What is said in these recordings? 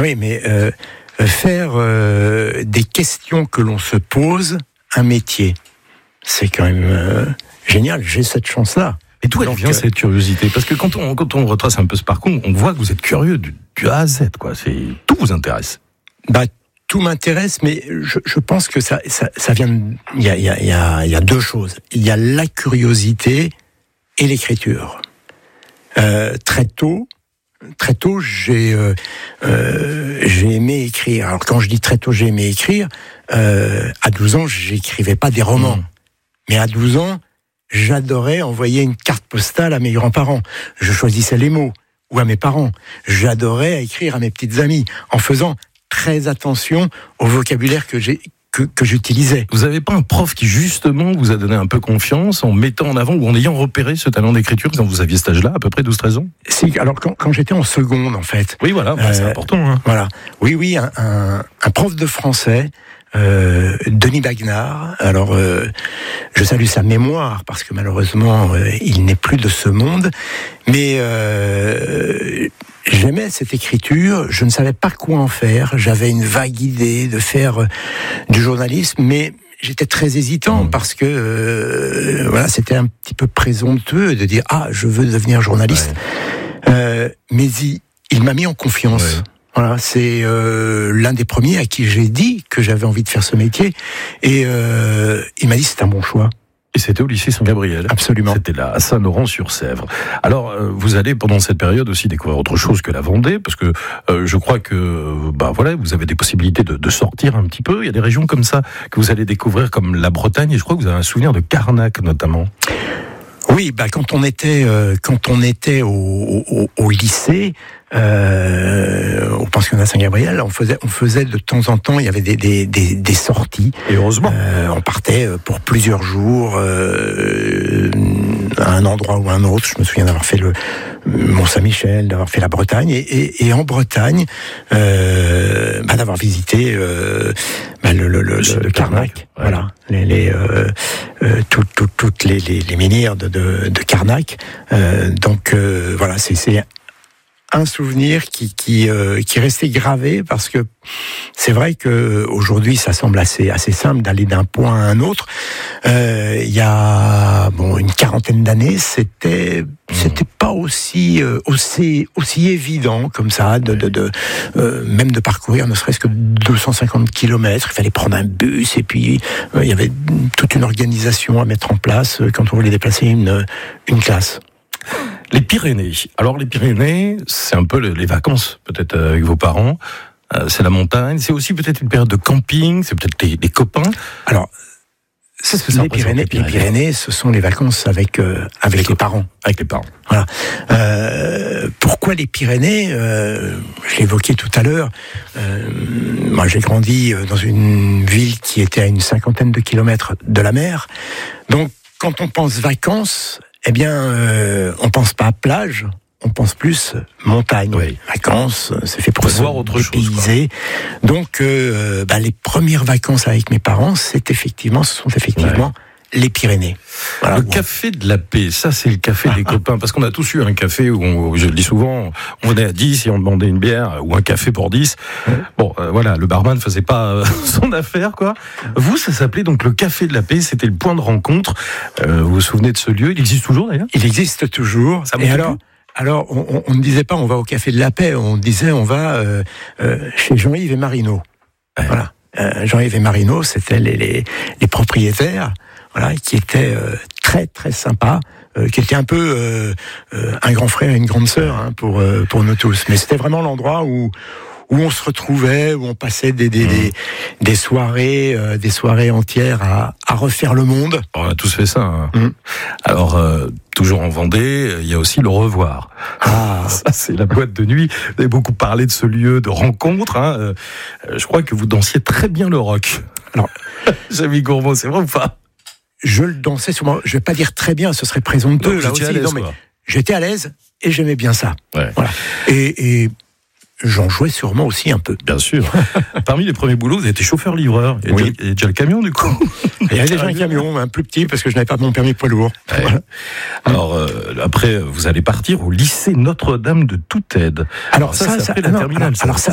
Oui, mais faire des questions que l'on se pose un métier, c'est quand même génial. J'ai cette chance-là. Et d'où elle vient cette curiosité? Parce que quand on retrace un peu ce parcours, on voit que vous êtes curieux du A à Z, quoi. Tout vous intéresse. Tout m'intéresse, mais je pense que ça vient. Il y a deux choses. Il y a la curiosité et l'écriture. Très tôt, j'ai aimé écrire. Alors quand je dis très tôt, j'ai aimé écrire. À 12 ans, j'écrivais pas des romans, mais à 12 ans, j'adorais envoyer une carte postale à mes grands-parents. Je choisissais les mots, ou à mes parents. J'adorais écrire à mes petites amies, en faisant très attention au vocabulaire que j'utilisais. Vous n'avez pas un prof qui justement vous a donné un peu confiance en mettant en avant ou en ayant repéré ce talent d'écriture quand vous aviez cet âge-là, à peu près 12-13 ans? Si, alors quand j'étais en seconde en fait. Oui voilà, c'est important. Hein. Voilà. Oui, un prof de français, Denis Bagnard. Alors je salue sa mémoire parce que malheureusement il n'est plus de ce monde, mais j'aimais cette écriture, je ne savais pas quoi en faire, j'avais une vague idée de faire du journalisme, mais j'étais très hésitant parce que c'était un petit peu présomptueux de dire je veux devenir journaliste. Mais il m'a mis en confiance. Ouais. Voilà, c'est l'un des premiers à qui j'ai dit que j'avais envie de faire ce métier, et il m'a dit c'est un bon choix. Et c'était au lycée Saint-Gabriel. Absolument. C'était là, à Saint-Laurent-sur-Sèvre. Alors, vous allez pendant cette période aussi découvrir autre chose que la Vendée, parce que je crois que, vous avez des possibilités de sortir un petit peu. Il y a des régions comme ça que vous allez découvrir, comme la Bretagne, et je crois que vous avez un souvenir de Carnac notamment. Oui, quand on était au lycée, au pensionnat Saint-Gabriel, on faisait de temps en temps, il y avait des sorties. Et heureusement. On partait pour plusieurs jours à un endroit ou à un autre. Je me souviens d'avoir fait le Mont-Saint-Michel, d'avoir fait la Bretagne, et en Bretagne, d'avoir visité le Carnac. Ouais. Voilà, toutes les menhirs de Carnac. Voilà, c'est un souvenir qui restait gravé, parce que c'est vrai que aujourd'hui ça semble assez simple d'aller d'un point à un autre. Il y a une quarantaine d'années, c'était pas aussi évident comme ça même de parcourir ne serait-ce que 250 km. Il fallait prendre un bus, et puis il y avait toute une organisation à mettre en place quand on voulait déplacer une classe. Les Pyrénées. Alors les Pyrénées, c'est un peu les vacances peut-être avec vos parents. C'est la montagne. C'est aussi peut-être une période de camping. C'est peut-être des copains. Alors c'est ce que ça représente. Les Pyrénées, ce sont les vacances avec les parents. Avec les parents. Voilà. Pourquoi les Pyrénées? Je l'évoquais tout à l'heure. Moi, j'ai grandi dans une ville qui était à une 50aine de kilomètres de la mer. Donc, quand on pense vacances, on pense pas plage, on pense plus montagne. Oui. Vacances, c'est fait pour voir autre dépayser. Donc, les premières vacances avec mes parents, ce sont effectivement les Pyrénées. Voilà, le café de la paix, ça c'est le café des copains, parce qu'on a tous eu un café où, je le dis souvent, on venait à 10 et on demandait une bière, ou un café pour 10. Le barman ne faisait pas son affaire, quoi. Vous, ça s'appelait donc le café de la paix, c'était le point de rencontre. Vous vous souvenez de ce lieu? Il existe toujours d'ailleurs? Il existe toujours. Et alors, on ne disait pas on va au café de la paix, on disait on va chez Jean-Yves et Marino. Ouais. Voilà. Jean-Yves et Marino, c'était les propriétaires. Voilà, qui était très très sympa, qui était un peu un grand frère et une grande sœur pour nous tous. Mais c'était vraiment l'endroit où on se retrouvait, où on passait des soirées entières à refaire le monde. On a tous fait ça. Hein. Alors, toujours en Vendée, il y a aussi le Revoir. Ça, c'est la boîte de nuit. Vous avez beaucoup parlé de ce lieu de rencontre. Hein. Je crois que vous dansiez très bien le rock. Alors, Jamie Gourmaud, c'est vrai ou pas? Je le dansais sûrement, je vais pas dire très bien, ce serait présomptueux là aussi. Mais j'étais à l'aise et j'aimais bien ça. Ouais. Voilà. Et j'en jouais sûrement aussi un peu. Bien sûr. Parmi les premiers boulots, vous avez été chauffeur-livreur. Il y a déjà le camion, du coup. Il y avait déjà un camion, un plus petit, parce que je n'avais pas mon permis poids lourd. Ouais. Voilà. Alors, après, vous allez partir au lycée Notre-Dame de Toute-Aide. Alors ça, c'est après la terminale. Alors ça,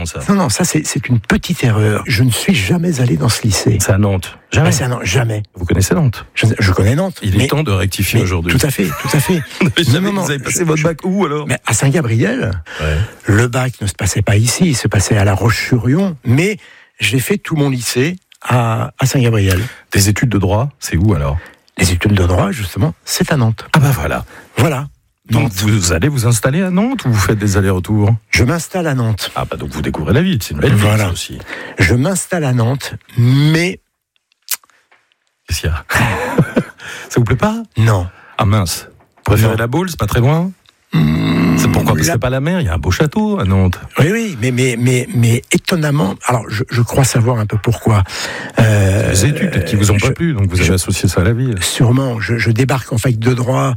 bon, ça. Non, ça c'est une petite erreur. Je ne suis jamais allé dans ce lycée. C'est à Nantes. Jamais. C'est à Nantes, jamais. Vous connaissez Nantes? Je connais Nantes. Il est temps de rectifier aujourd'hui. Tout à fait. Vous avez passé votre bac où alors? Mais à Saint-Gabriel. Ouais. Le bac ne se passait pas ici, il se passait à La Roche-sur-Yon, mais j'ai fait tout mon lycée à Saint-Gabriel. Des études de droit, c'est où alors? Les études de droit, justement, c'est à Nantes. Ah bah voilà. Voilà. Donc vous allez vous installer à Nantes ou vous faites des allers-retours? Je m'installe à Nantes. Ah bah donc vous découvrez la ville, c'est une belle ville ça aussi. Je m'installe à Nantes, mais... Qu'est-ce qu'il y a? Ça vous plaît pas? Non. Ah mince. Vous préférez la Baule, c'est pas très loin? C'est pourquoi? Parce que c'est pas la mer, il y a un beau château à Nantes. Oui, mais étonnamment, alors je crois savoir un peu pourquoi. Les études qui vous ont pas plu, donc vous avez associé ça à la vie. Sûrement, je débarque en fac de droit,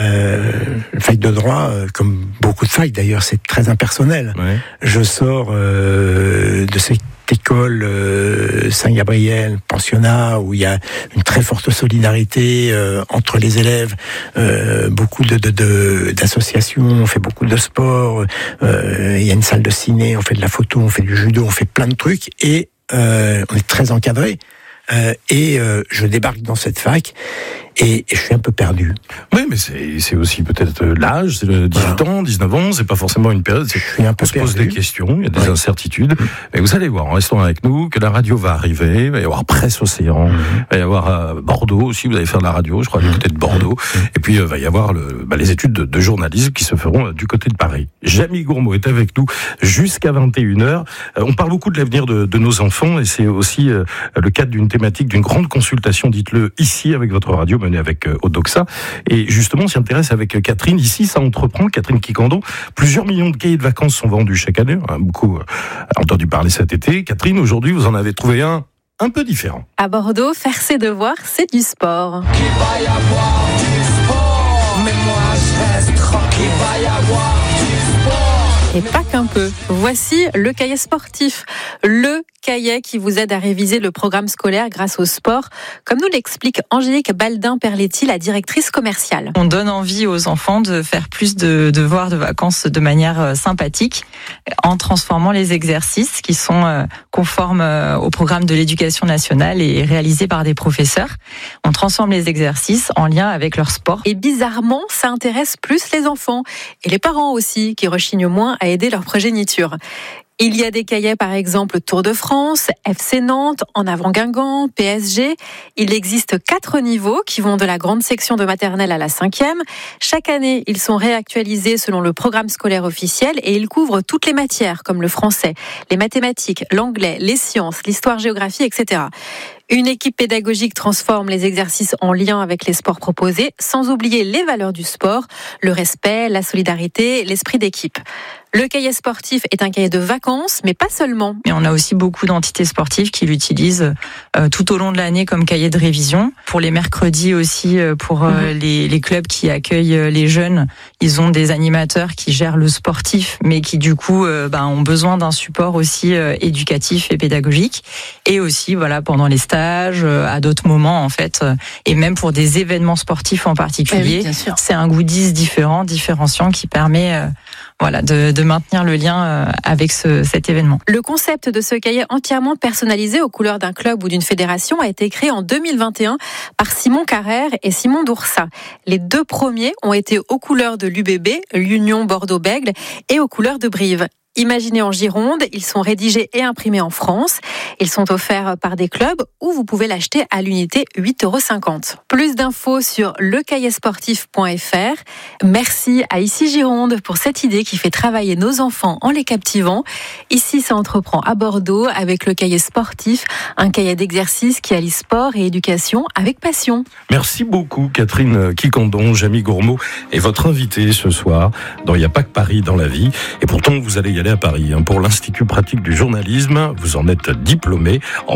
comme beaucoup de facs d'ailleurs, c'est très impersonnel. Ouais. Je sors de cette école Saint-Gabriel, pensionnat, où il y a une très forte solidarité entre les élèves, beaucoup d'associations, on fait beaucoup de sport, il y a une salle de ciné, on fait de la photo, on fait du judo, on fait plein de trucs, et on est très encadré. Je débarque dans cette fac et je suis un peu perdu. Oui, mais c'est aussi peut-être l'âge, c'est 18 ans, 19 ans, c'est pas forcément une période. Je suis un peu perdu. On se pose des questions, il y a des incertitudes. Mais vous allez voir, en restant avec nous, que la radio va arriver, il va y avoir Presse Océan, il va y avoir Bordeaux aussi, vous allez faire de la radio, je crois, du côté de Bordeaux. Et puis il va y avoir les études de journalisme qui se feront du côté de Paris. Jamie Gourmaud est avec nous jusqu'à 21h. On parle beaucoup de l'avenir de nos enfants et c'est aussi le cadre d'une thématique, d'une grande consultation, dites-le, ici avec votre radio, menée avec Odoxa. Et justement, on s'y intéresse avec Catherine. Ici, ça entreprend, Catherine Quiquendon. Plusieurs millions de cahiers de vacances sont vendus chaque année. Beaucoup entendu parler cet été. Catherine, aujourd'hui, vous en avez trouvé un peu différent. À Bordeaux, faire ses devoirs, c'est du sport. Il va y avoir du sport, mais moi je reste tranquille. Il va y avoir du sport. Et pas qu'un peu. Voici le cahier sportif. Le cahier qui vous aide à réviser le programme scolaire grâce au sport, comme nous l'explique Angélique Baldin-Perletti, la directrice commerciale. On donne envie aux enfants de faire plus de devoirs de vacances de manière sympathique en transformant les exercices qui sont conformes au programme de l'éducation nationale et réalisés par des professeurs. On transforme les exercices en lien avec leur sport. Et bizarrement, ça intéresse plus les enfants et les parents aussi, qui rechignent moins à aider leur progéniture. Il y a des cahiers, par exemple, Tour de France, FC Nantes, En avant Guingamp, PSG. Il existe 4 niveaux qui vont de la grande section de maternelle à la 5e. Chaque année, ils sont réactualisés selon le programme scolaire officiel et ils couvrent toutes les matières, comme le français, les mathématiques, l'anglais, les sciences, l'histoire-géographie, etc. Une équipe pédagogique transforme les exercices en lien avec les sports proposés, sans oublier les valeurs du sport, le respect, la solidarité, l'esprit d'équipe. Le cahier sportif est un cahier de vacances, mais pas seulement. Et on a aussi beaucoup d'entités sportives qui l'utilisent tout au long de l'année comme cahier de révision. Pour les mercredis aussi, pour les clubs qui accueillent les jeunes, ils ont des animateurs qui gèrent le sportif, mais qui du coup ont besoin d'un support aussi éducatif et pédagogique. Et aussi pendant les stages, à d'autres moments en fait, et même pour des événements sportifs en particulier, oui, c'est un goodies différenciant qui permet de maintenir le lien avec cet événement. Le concept de ce cahier entièrement personnalisé aux couleurs d'un club ou d'une fédération a été créé en 2021 par Simon Carrère et Simon Doursat. Les 2 premiers ont été aux couleurs de l'UBB, l'Union Bordeaux-Bègles, et aux couleurs de Brive. Imaginés en Gironde, ils sont rédigés et imprimés en France. Ils sont offerts par des clubs ou vous pouvez l'acheter à l'unité 8,50 €. Plus d'infos sur lecahier-sportif.fr. Merci à Ici Gironde pour cette idée qui fait travailler nos enfants en les captivant. Ici, ça entreprend à Bordeaux avec le cahier sportif, un cahier d'exercice qui allie sport et éducation avec passion. Merci beaucoup Catherine Quiquendon. Jamie Gourmaud est votre invitée ce soir dans Il n'y a pas que Paris dans la vie. Et pourtant, vous allez y aller à Paris pour l'Institut pratique du journalisme. Vous en êtes diplômé en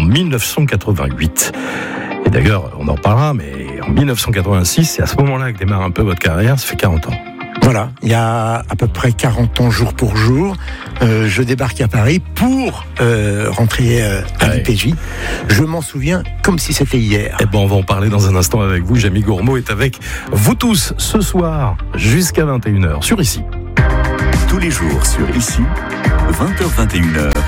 1988. Et d'ailleurs, on en parlera, mais en 1986, c'est à ce moment-là que démarre un peu votre carrière. Ça fait 40 ans. Voilà, il y a à peu près 40 ans jour pour jour, je débarque à Paris pour rentrer à l'IPJ. Je m'en souviens comme si c'était hier. Eh ben, on va en parler dans un instant avec vous. Jamie Gourmaud est avec vous tous ce soir jusqu'à 21h sur Ici. Tous les jours sur Ici, 20h-21h.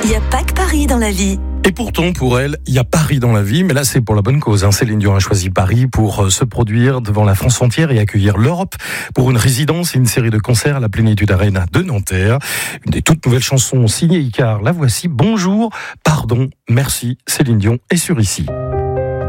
Il n'y a pas que Paris dans la vie. Et pourtant, pour elle, il y a Paris dans la vie, mais là, c'est pour la bonne cause. Céline Dion a choisi Paris pour se produire devant la France entière et accueillir l'Europe pour une résidence et une série de concerts à la Plénitude Arena de Nanterre. Une des toutes nouvelles chansons signées Icare, la voici. Bonjour, pardon, merci, Céline Dion est sur Ici.